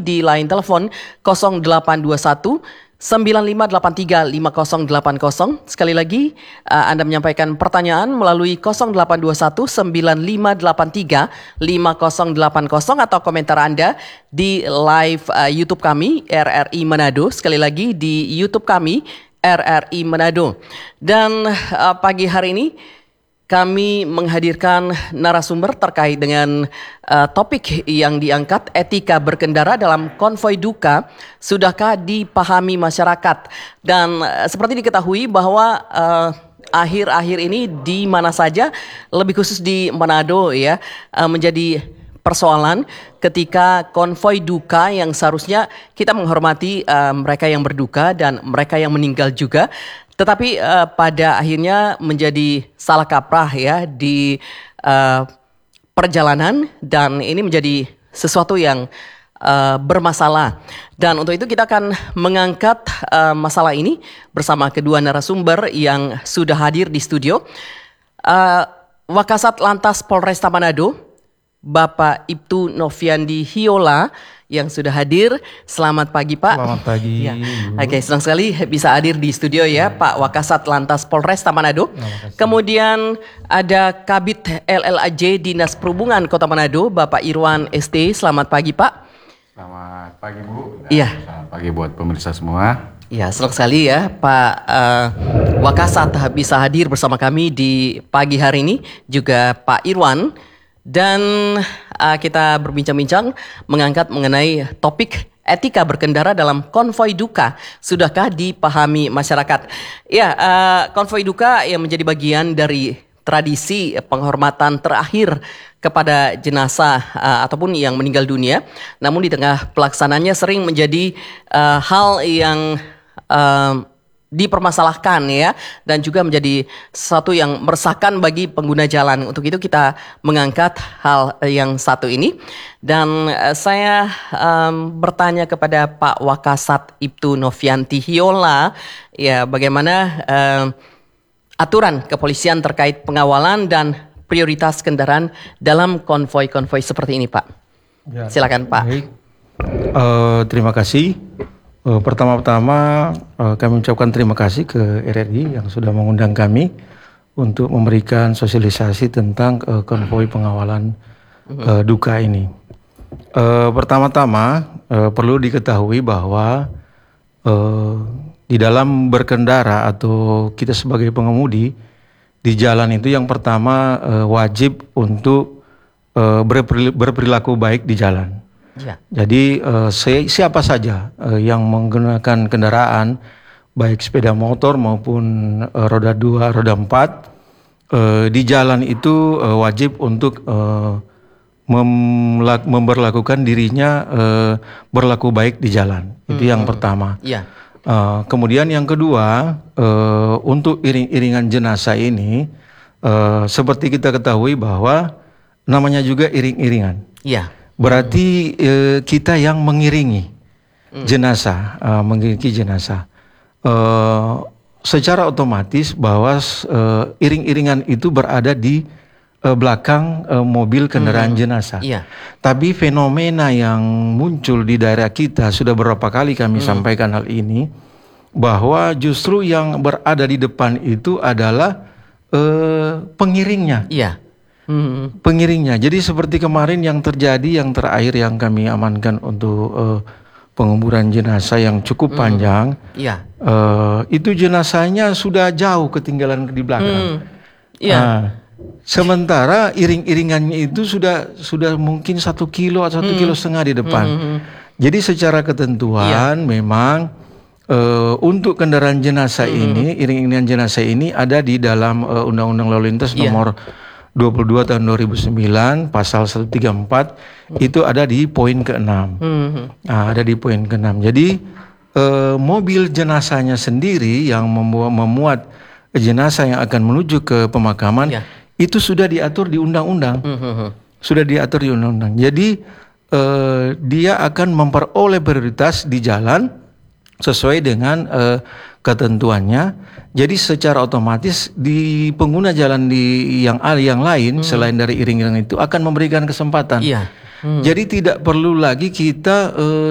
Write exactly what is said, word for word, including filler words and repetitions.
di line telepon nol delapan dua satu sembilan lima delapan tiga lima nol delapan nol. Sekali lagi, uh, Anda menyampaikan pertanyaan melalui nol delapan dua satu sembilan lima delapan tiga lima nol delapan nol atau komentar Anda di live uh, YouTube kami R R I Manado. Sekali lagi di YouTube kami R R I Manado. Dan uh, pagi hari ini kami menghadirkan narasumber terkait dengan uh, topik yang diangkat, etika berkendara dalam konvoi duka, sudahkah dipahami masyarakat? Dan uh, seperti diketahui bahwa uh, akhir-akhir ini di mana saja, lebih khusus di Manado ya, uh, menjadi persoalan ketika konvoi duka yang seharusnya kita menghormati uh, mereka yang berduka dan mereka yang meninggal juga. Tetapi uh, pada akhirnya menjadi salah kaprah ya di uh, perjalanan, dan ini menjadi sesuatu yang uh, bermasalah. Dan untuk itu kita akan mengangkat uh, masalah ini bersama kedua narasumber yang sudah hadir di studio. Uh, Wakasat Lantas Polresta Manado, Bapak Ibtu Noviandi Hiola yang sudah hadir. Selamat pagi Pak. Selamat pagi. Ya. Oke, senang sekali bisa hadir di studio ya, ya. Pak Wakasat Lantas Polresta Manado. Kemudian ada Kabid L L A J Dinas Perhubungan Kota Manado, Bapak Irwan S T. Selamat pagi Pak. Selamat pagi Bu. Iya. Selamat pagi buat pemirsa semua. Ya, senang sekali ya Pak uh, Wakasat bisa hadir bersama kami di pagi hari ini, juga Pak Irwan. Dan uh, kita berbincang-bincang mengangkat mengenai topik etika berkendara dalam konvoi duka, sudahkah dipahami masyarakat? Ya, uh, konvoi duka yang menjadi bagian dari tradisi penghormatan terakhir kepada jenazah uh, ataupun yang meninggal dunia. Namun di tengah pelaksananya sering menjadi uh, hal yang uh, dipermasalahkan ya, dan juga menjadi sesuatu yang meresahkan bagi pengguna jalan. Untuk itu kita mengangkat hal yang satu ini, dan uh, saya um, bertanya kepada Pak Wakasat Ibtu Noviandi Hiola ya, bagaimana uh, aturan kepolisian terkait pengawalan dan prioritas kendaraan dalam konvoi-konvoi seperti ini Pak. Ya, silakan Pak. Baik. Uh, terima kasih. Uh, pertama-tama uh, kami ucapkan terima kasih ke R R I yang sudah mengundang kami untuk memberikan sosialisasi tentang uh, konvoi pengawalan uh, duka ini. Uh, pertama-tama uh, perlu diketahui bahwa uh, di dalam berkendara atau kita sebagai pengemudi di jalan itu yang pertama uh, wajib untuk uh, berperilaku baik di jalan. Ya. Jadi uh, siapa saja uh, yang menggunakan kendaraan baik sepeda motor maupun uh, roda dua, roda empat uh, di jalan itu uh, wajib untuk uh, memlak- memperlakukan dirinya uh, berlaku baik di jalan. Itu hmm. yang pertama. Ya. Uh, kemudian yang kedua, uh, untuk iring-iringan jenazah ini uh, seperti kita ketahui bahwa namanya juga iring-iringan. Ya. Berarti eh, kita yang mengiringi hmm. jenazah, uh, mengiringi jenazah. Uh, secara otomatis bahwa uh, iring-iringan itu berada di uh, belakang uh, mobil kendaraan hmm. jenazah. Yeah. Tapi fenomena yang muncul di daerah kita sudah beberapa kali kami hmm. sampaikan hal ini, bahwa justru yang berada di depan itu adalah uh, pengiringnya. Iya. Yeah. Hmm. Pengiringnya. Jadi seperti kemarin yang terjadi, yang terakhir yang kami amankan untuk uh, penguburan jenazah yang cukup hmm. panjang. Iya. Uh, itu jenazahnya sudah jauh ketinggalan di belakang. Hmm. Iya. Nah, sementara iring-iringannya itu sudah sudah mungkin satu kilo atau satu hmm. kilo setengah di depan. Hmm. Jadi secara ketentuan iya. memang uh, untuk kendaraan jenazah hmm. ini, iring-iringan jenazah ini ada di dalam uh, Undang-Undang Lalu Lintas iya. nomor dua puluh dua tahun dua ribu sembilan pasal seratus tiga puluh empat hmm. itu ada di poin keenam. Hmm. Nah, ada di poin keenam. Jadi eh, mobil jenazahnya sendiri yang memuat, memuat jenazah yang akan menuju ke pemakaman ya. Itu sudah diatur di undang-undang. Hmm. Sudah diatur di undang-undang. Jadi eh, dia akan memperoleh prioritas di jalan sesuai dengan eh, ketentuannya. Jadi secara otomatis di pengguna jalan di yang yang lain hmm. selain dari iring-iringan itu akan memberikan kesempatan. Iya. Hmm. Jadi tidak perlu lagi kita uh,